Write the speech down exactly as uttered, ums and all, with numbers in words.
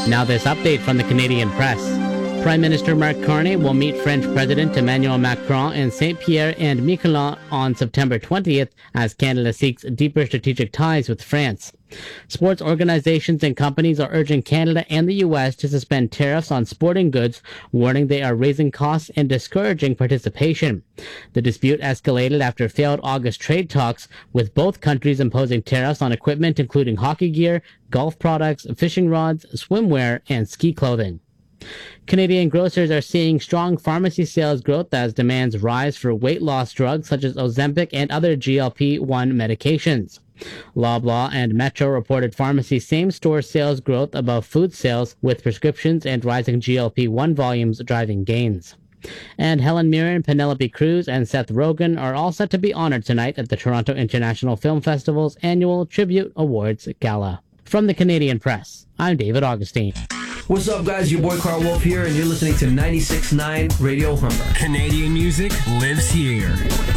Now this update from the Canadian press. Prime Minister Mark Carney will meet French President Emmanuel Macron in Saint-Pierre and Miquelon on September twentieth as Canada seeks deeper strategic ties with France. Sports organizations and companies are urging Canada and the U S to suspend tariffs on sporting goods, warning they are raising costs and discouraging participation. The dispute escalated after failed August trade talks, with both countries imposing tariffs on equipment including hockey gear, golf products, fishing rods, swimwear, and ski clothing. Canadian grocers are seeing strong pharmacy sales growth as demands rise for weight loss drugs such as Ozempic and other G L P one medications. Loblaw and Metro reported pharmacy same-store sales growth above food sales, with prescriptions and rising G L P one volumes driving gains. And Helen Mirren, Penelope Cruz, and Seth Rogen are all set to be honored tonight at the Toronto International Film Festival's annual Tribute Awards Gala. From the Canadian Press, I'm David Augustine. What's up, guys? Your boy Carl Wolf here, and you're listening to ninety-six point nine Radio Humber. Canadian music lives here.